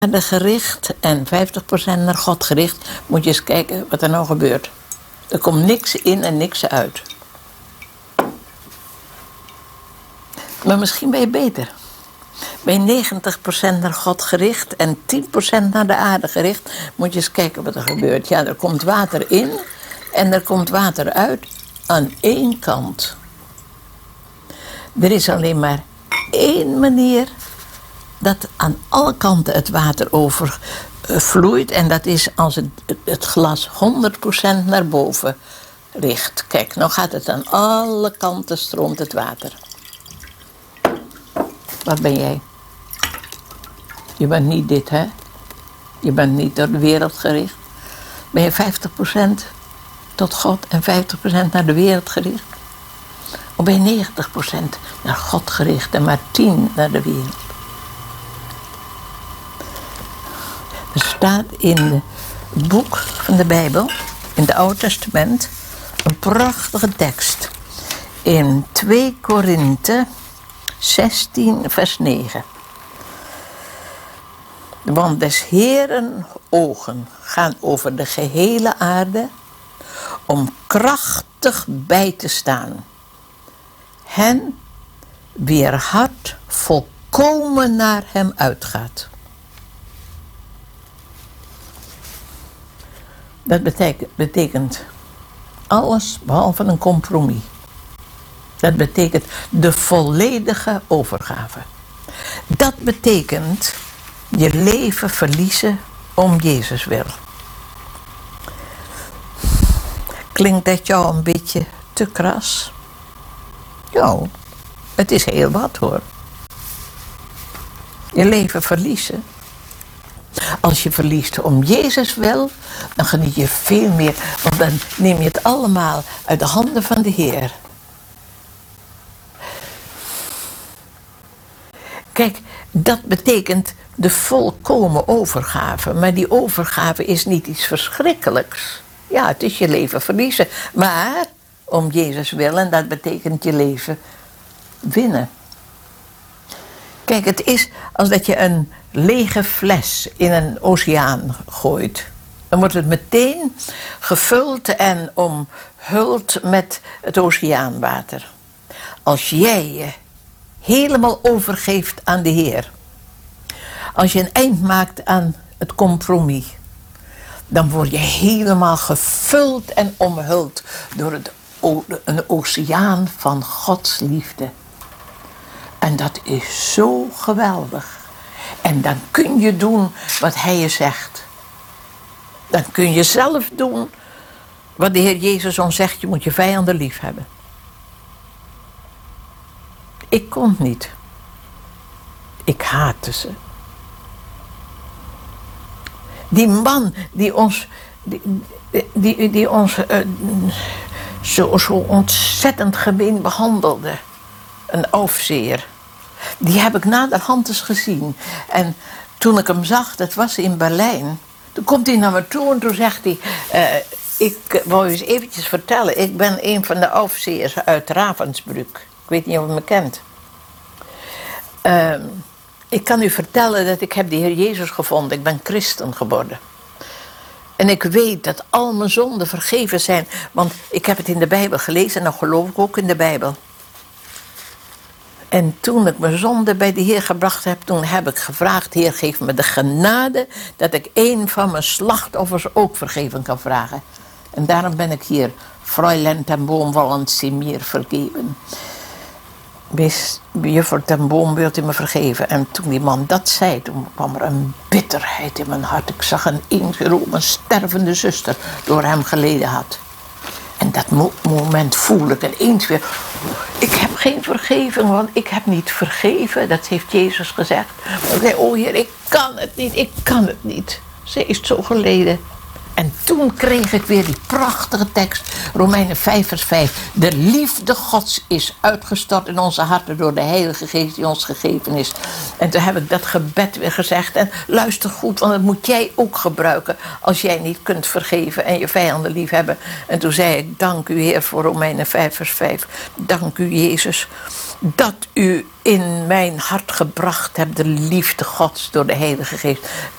aarde gericht en 50% naar God gericht, moet je eens kijken wat er nou gebeurt. Er komt niks in en niks uit. Maar misschien ben je beter. Ben je 90% naar God gericht en 10% naar de aarde gericht, moet je eens kijken wat er gebeurt. Ja, er komt water in en er komt water uit aan één kant. Er is alleen maar één manier dat aan alle kanten het water overvloeit. En dat is als het glas 100% naar boven richt. Kijk, nou gaat het aan alle kanten, stroomt het water. Wat ben jij? Je bent niet dit, hè? Je bent niet door de wereld gericht. Ben je 50% tot God en 50% naar de wereld gericht? Of ben je 90% naar God gericht en maar 10% naar de wereld? Er staat in het boek van de Bijbel, in het Oude Testament, een prachtige tekst. In 2 Korinthe 16, vers 9. Want des Heeren ogen gaan over de gehele aarde om krachtig bij te staan. Hen wier hart volkomen naar hem uitgaat. Dat betekent alles behalve een compromis. Dat betekent de volledige overgave. Dat betekent je leven verliezen om Jezus wil. Klinkt dat jou een beetje te kras? Ja, het is heel wat hoor. Je leven verliezen. Als je verliest om Jezus wil, dan geniet je veel meer. Want dan neem je het allemaal uit de handen van de Heer. Kijk, dat betekent de volkomen overgave. Maar die overgave is niet iets verschrikkelijks. Ja, het is je leven verliezen. Maar om Jezus wil, en dat betekent je leven winnen. Kijk, het is als dat je een lege fles in een oceaan gooit. Dan wordt het meteen gevuld en omhuld met het oceaanwater. Als jij je helemaal overgeeft aan de Heer. Als je een eind maakt aan het compromis. Dan word je helemaal gevuld en omhuld door een oceaan van Gods liefde. En dat is zo geweldig. En dan kun je doen wat Hij je zegt. Dan kun je zelf doen wat de Heer Jezus ons zegt. Je moet je vijanden lief hebben. Ik kon het niet. Ik haatte ze. Die man die ons zo ontzettend gemeen behandelde. Een overzeer. Die heb ik naderhand eens gezien. En toen ik hem zag, dat was in Berlijn. Toen komt hij naar me toe en toen zegt hij... ik wou je eens eventjes vertellen. Ik ben een van de overzeers uit Ravensbrück. Ik weet niet of je me kent. Ik kan u vertellen dat ik heb de Heer Jezus gevonden. Ik ben christen geworden. En ik weet dat al mijn zonden vergeven zijn. Want ik heb het in de Bijbel gelezen en dan geloof ik ook in de Bijbel. En toen ik mijn zonde bij de Heer gebracht heb, toen heb ik gevraagd... Heer, geef me de genade dat ik een van mijn slachtoffers ook vergeving kan vragen. En daarom ben ik hier. Fräulein ten Boom wollen Sie mir vergeven. Juffrouw ten Boom, wilt u me vergeven? En toen die man dat zei, toen kwam er een bitterheid in mijn hart. Ik zag hoe mijn stervende zuster door hem geleden had. En dat moment voel ik ineens weer... Ik heb geen vergeving, want ik heb niet vergeven. Dat heeft Jezus gezegd. Maar ik zei, oh Heer, ik kan het niet. Ze is zo geleden. En toen kreeg ik weer die prachtige tekst, Romeinen 5 vers 5. De liefde Gods is uitgestort in onze harten door de Heilige Geest die ons gegeven is. En toen heb ik dat gebed weer gezegd. En luister goed, want dat moet jij ook gebruiken als jij niet kunt vergeven en je vijanden lief hebben. En toen zei ik, dank u Heer voor Romeinen 5 vers 5. Dank u Jezus dat u in mijn hart gebracht hebt de liefde Gods door de Heilige Geest.